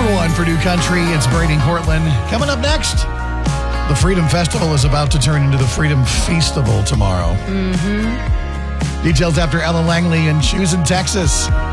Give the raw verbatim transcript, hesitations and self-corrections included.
number one for New Country. It's Brady and Cortland. Coming up next, the Freedom Festival is about to turn into the Freedom Feastival tomorrow. Mm-hmm. Details after Ellen Langley and Shoes in Texas.